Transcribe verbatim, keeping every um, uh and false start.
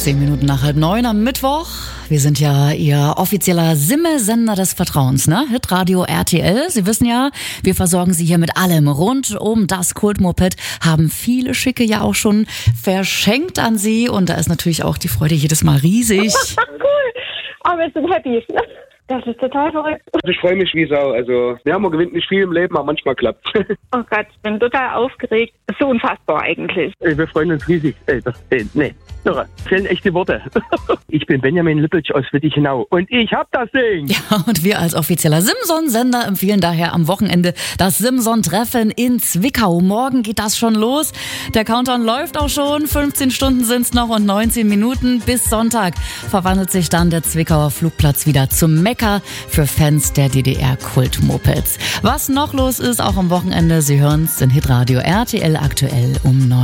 Zehn Minuten nach halb neun am Mittwoch. Wir sind ja Ihr offizieller Simme-Sender des Vertrauens, ne? Hitradio R T L. Sie wissen ja, wir versorgen Sie hier mit allem rund um das Kultmoped, haben viele Schicke ja auch schon verschenkt an Sie und da ist natürlich auch die Freude jedes Mal riesig. Cool, aber wir sind happy. Das ist total verrückt. Ich freue mich wie Sau. Also, ja, man gewinnt nicht viel im Leben, aber manchmal klappt. Oh Gott, ich bin total aufgeregt. Das ist so unfassbar eigentlich. Wir freuen uns riesig. Ey, das, ey, nee, irre. Fehlen echte Worte. Ich bin Benjamin Lippitsch aus Wittichenau und ich hab das Ding. Ja, und wir als offizieller Simson-Sender empfehlen daher am Wochenende das Simson-Treffen in Zwickau. Morgen geht das schon los. Der Countdown läuft auch schon. fünfzehn Stunden sind's noch und neunzehn Minuten. Bis Sonntag verwandelt sich dann der Zwickauer Flugplatz wieder zum Mekka für Fans der D D R-Kultmopeds. Was noch los ist, auch am Wochenende, Sie hören's in Hitradio R T L aktuell um neun.